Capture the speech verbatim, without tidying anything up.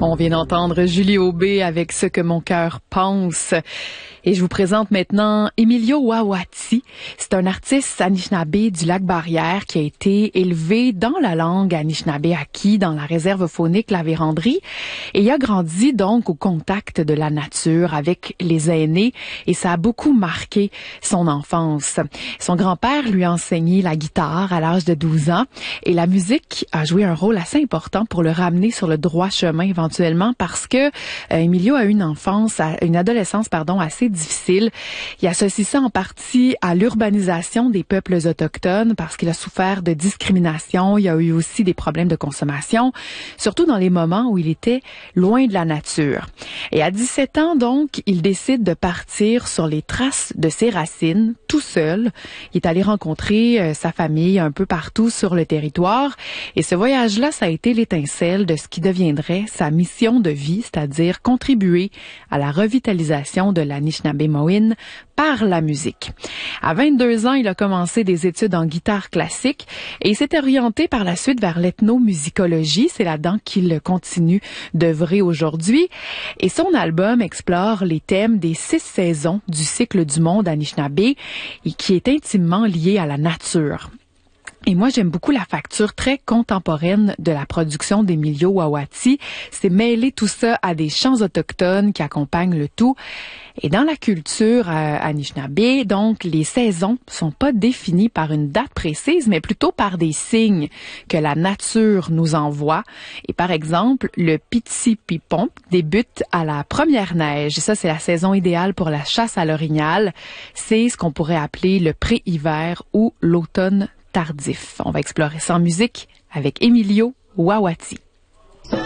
On vient d'entendre Julie Aubé avec Ce que mon cœur pense. Et je vous présente maintenant Emilio Wawati. C'est un artiste Anishinaabe du Lac-Barrière qui a été élevé dans la langue Anishinaabe Aki, dans la réserve faunique La Vérandrie. Et il a grandi donc au contact de la nature avec les aînés et ça a beaucoup marqué son enfance. Son grand-père lui a enseigné la guitare à l'âge de douze ans et la musique a joué un rôle assez important pour le ramener sur le droit chemin éventuellement parce que euh, Emilio a eu une enfance, une adolescence pardon, assez difficile. Il associe ça en partie à l'urbanisation des peuples autochtones parce qu'il a souffert de discrimination. Il a eu aussi des problèmes de consommation, surtout dans les moments où il était loin de la nature. Et à dix-sept ans, donc, il décide de partir sur les traces de ses racines, tout seul. Il est allé rencontrer euh, sa famille un peu partout sur le territoire. Et ce voyage-là, ça a été l'étincelle de ce qui deviendrait sa mission de vie, c'est-à-dire contribuer à la revitalisation de l'Anishinaabe-Mo'in par la musique. À vingt-deux ans, il a commencé des études en guitare classique et il s'est orienté par la suite vers l'ethnomusicologie. C'est là-dedans qu'il continue d'œuvrer aujourd'hui. Et son album explore les thèmes des six saisons du cycle du monde Anishinaabe et qui est intimement lié à la nature. Et moi, j'aime beaucoup la facture très contemporaine de la production d'Emilio Wawati. C'est mêler tout ça à des chants autochtones qui accompagnent le tout. Et dans la culture euh, Anishinaabe, donc, les saisons sont pas définies par une date précise, mais plutôt par des signes que la nature nous envoie. Et par exemple, le Piti-Pipon débute à la première neige. Et ça, c'est la saison idéale pour la chasse à l'orignal. C'est ce qu'on pourrait appeler le pré-hiver ou l'automne tardif. On va explorer ça en musique avec Emilio Wawati.